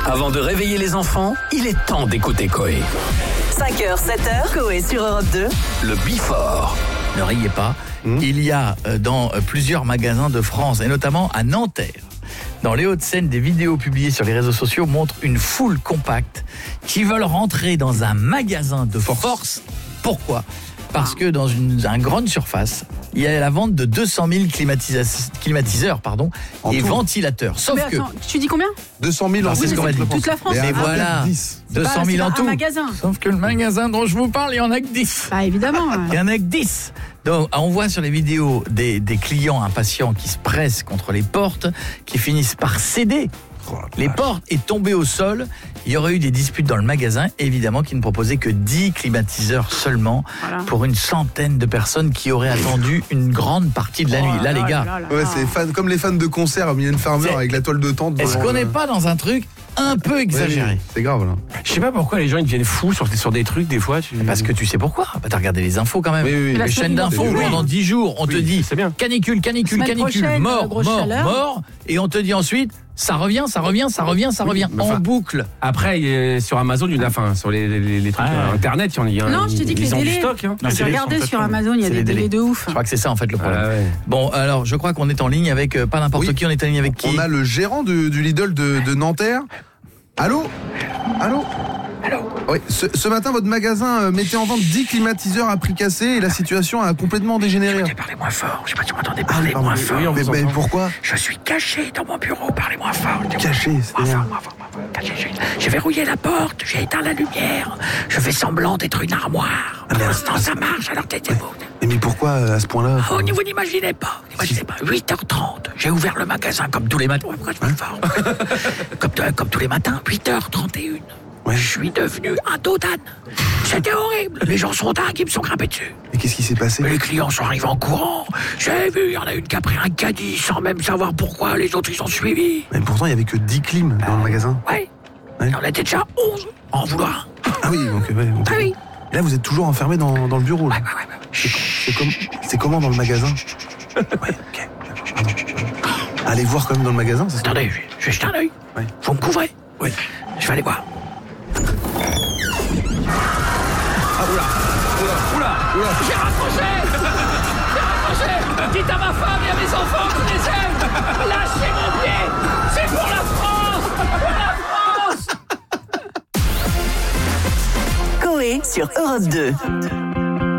Avant de réveiller les enfants, il est temps d'écouter Coé. 5h, 7h, Coé sur Europe 2. Le Bifort. Ne riez pas, il y a dans plusieurs magasins de France, et notamment à Nanterre, dans les Hauts-de-Seine, des vidéos publiées sur les réseaux sociaux montrent une foule compacte qui veulent rentrer dans un magasin de force. Pourquoi ? Parce que dans une grande surface, il y a la vente de 200 000 climatiseurs et ventilateurs. Sauf mais attends, tu dis combien ? 200 000 en c'est ce qu'on m'a dit. Toute la France. Mais voilà, 200 000 en tout. Un magasin. Sauf que le magasin dont je vous parle, il n'y en a que 10. Bah évidemment. Il y en a que 10. Donc, on voit sur les vidéos des clients impatients qui se pressent contre les portes, qui finissent par céder. Les portes est tombées au sol. Il y aurait eu des disputes dans le magasin, évidemment, qui ne proposait que 10 climatiseurs seulement pour une centaine de personnes qui auraient attendu une grande partie de la nuit. Là, les gars. Ouais, c'est comme les fans de concert à Mylène Farmer avec la toile de tente. Est-ce qu'on n'est pas dans un truc un peu exagéré? Oui, c'est grave là. Je sais pas pourquoi les gens ils deviennent fous sur des trucs des fois. Parce que tu sais pourquoi. T'as regardé les infos quand même. Oui. Les chaînes d'infos, pendant 10 jours, on te dit canicule, mort. Et on te dit ensuite, ça revient en boucle. Après, sur Amazon, sur les trucs internet, il y a non, je te dis que les délais. Stock, hein. J'ai regardé sur Amazon, il y a des délais de ouf. Je crois que c'est ça en fait le problème. Bon, alors je crois qu'on est en ligne avec pas n'importe qui, on est en ligne avec qui? On a le gérant du Lidl de Nanterre. Allô. Oui, ce matin, votre magasin mettait en vente 10 climatiseurs à prix cassé et la situation a complètement dégénéré. Parlez moins fort, je sais pas si vous m'entendez, parlez moins fort. Mais pourquoi? Je suis caché dans mon bureau, parlez moins fort. Caché, c'est-à-dire? J'ai verrouillé la porte, j'ai éteint la lumière, je fais semblant d'être une armoire. Pour l'instant, ça marche, alors taisez-vous. Mais pourquoi à ce point-là? Oh, vous n'imaginez pas. 8h30, j'ai ouvert le magasin comme tous les matins. Pourquoi je parle fort? Comme tous les matins, 8h31. Je suis devenu un dos d'âne. C'était horrible. Les gens sont dingues, ils me sont grimpés dessus. Et qu'est-ce qui s'est passé? Les clients sont arrivés en courant. J'ai vu, il y en a une qui a pris un caddie sans même savoir pourquoi. Les autres, ils ont suivi. Mais pourtant, il n'y avait que 10 clims dans le magasin. Ouais. On était déjà 11 en vouloir. Ah oui, donc Ah oui. Et là, vous êtes toujours enfermé dans le bureau. Là. Ouais. C'est comment dans le magasin? Ouais, ok. Allez voir quand même dans le magasin. Attendez, je vais jeter un œil. Ouais. Vous me couvrez? Oui. Je vais aller voir. Oula. J'ai raccroché. Dites à ma femme et à mes enfants que je les aime. Lâchez mon pied. C'est pour la France. Coé sur Europe 2.